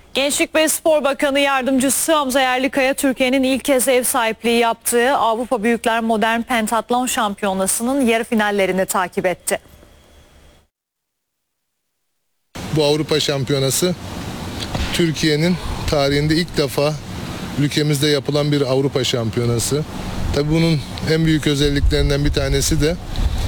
Gençlik ve Spor Bakanı Yardımcısı Hamza Yerlikaya, Türkiye'nin ilk kez ev sahipliği yaptığı Avrupa Büyükler Modern Pentatlon Şampiyonası'nın yarı finallerini takip etti. Bu Avrupa Şampiyonası Türkiye'nin tarihinde ilk defa ülkemizde yapılan bir Avrupa Şampiyonası. Tabii bunun en büyük özelliklerinden bir tanesi de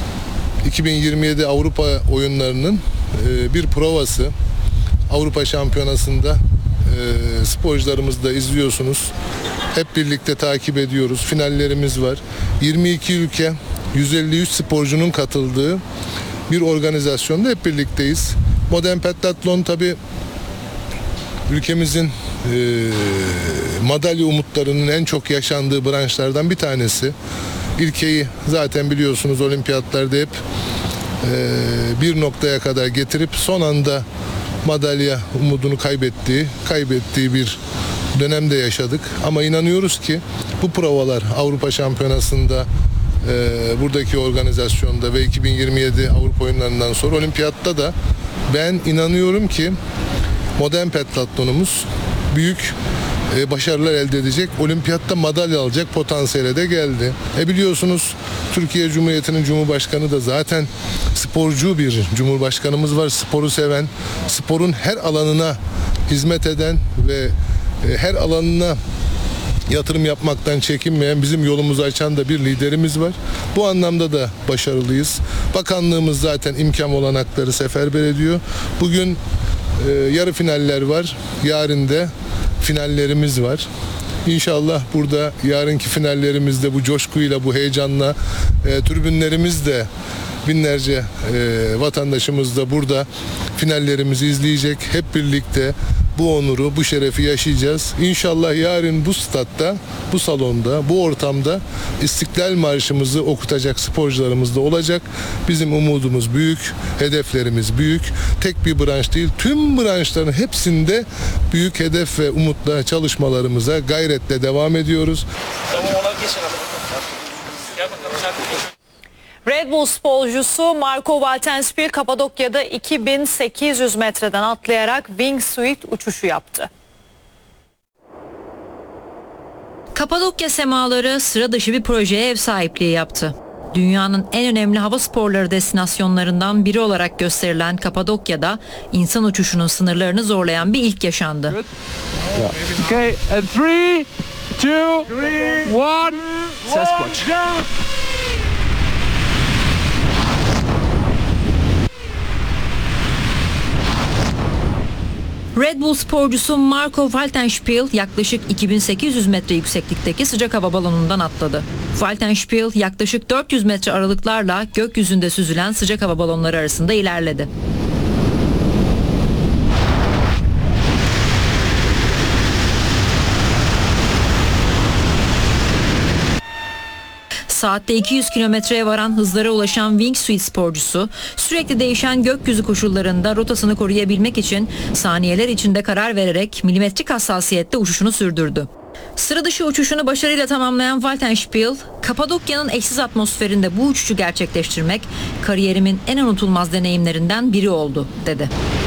2027 Avrupa oyunlarının bir provası. Avrupa Şampiyonası'nda sporcularımızı da izliyorsunuz. Hep birlikte takip ediyoruz. Finallerimiz var. 22 ülke, 153 sporcunun katıldığı bir organizasyonda hep birlikteyiz. Modern pentatlon tabii ülkemizin madalya umutlarının en çok yaşandığı branşlardan bir tanesi. İlkeyi zaten biliyorsunuz, olimpiyatlarda hep bir noktaya kadar getirip son anda madalya umudunu kaybettiği bir dönemde yaşadık. Ama inanıyoruz ki bu provalar Avrupa Şampiyonası'nda, buradaki organizasyonda ve 2027 Avrupa oyunlarından sonra olimpiyatta da ben inanıyorum ki modern pentatlonumuz büyük başarılar elde edecek. Olimpiyatta madalya alacak potansiyele de geldi. Biliyorsunuz Türkiye Cumhuriyeti'nin Cumhurbaşkanı da zaten sporcu bir Cumhurbaşkanımız var. Sporu seven, sporun her alanına hizmet eden ve her alanına yatırım yapmaktan çekinmeyen, bizim yolumuzu açan da bir liderimiz var. Bu anlamda da başarılıyız. Bakanlığımız zaten imkan olanakları seferber ediyor. Bugün yarı finaller var. Yarın da finallerimiz var. İnşallah burada yarınki finallerimizde bu coşkuyla, bu heyecanla tribünlerimiz de, binlerce vatandaşımız da burada finallerimizi izleyecek. Hep birlikte bu onuru, bu şerefi yaşayacağız. İnşallah yarın bu statta, bu salonda, bu ortamda İstiklal Marşımızı okutacak sporcularımız da olacak. Bizim umudumuz büyük, hedeflerimiz büyük. Tek bir branş değil, tüm branşların hepsinde büyük hedef ve umutla çalışmalarımıza gayretle devam ediyoruz. Red Bull sporcusu Marco Valtenspiel Kapadokya'da 2800 metreden atlayarak wingsuit uçuşu yaptı. Kapadokya semaları sıra dışı bir projeye ev sahipliği yaptı. Dünyanın en önemli hava sporları destinasyonlarından biri olarak gösterilen Kapadokya'da insan uçuşunun sınırlarını zorlayan bir ilk yaşandı. Okay, and 3, 2, 1, Sasquatch. Red Bull sporcusu Marco Valtenspiel yaklaşık 2800 metre yükseklikteki sıcak hava balonundan atladı. Valtenspiel yaklaşık 400 metre aralıklarla gökyüzünde süzülen sıcak hava balonları arasında ilerledi. Saatte 200 kilometreye varan hızlara ulaşan wingsuit sporcusu sürekli değişen gökyüzü koşullarında rotasını koruyabilmek için saniyeler içinde karar vererek milimetrik hassasiyette uçuşunu sürdürdü. Sıra dışı uçuşunu başarıyla tamamlayan Valtenspiel, Kapadokya'nın eşsiz atmosferinde bu uçuşu gerçekleştirmek kariyerimin en unutulmaz deneyimlerinden biri oldu, dedi.